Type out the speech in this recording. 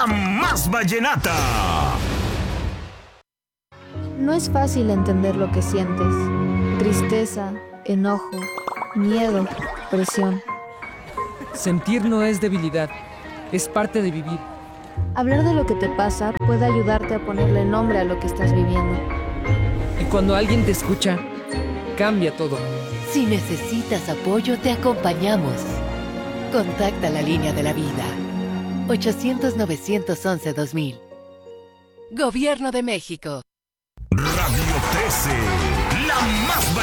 la más vallenata. No es fácil entender lo que sientes. Tristeza, enojo, miedo, presión. Sentir no es debilidad, es parte de vivir. Hablar de lo que te pasa puede ayudarte a ponerle nombre a lo que estás viviendo. Y cuando alguien te escucha, cambia todo. Si necesitas apoyo, te acompañamos. Contacta la línea de la vida. 800-911-2000. Gobierno de México. Radio 13, la más vallenata.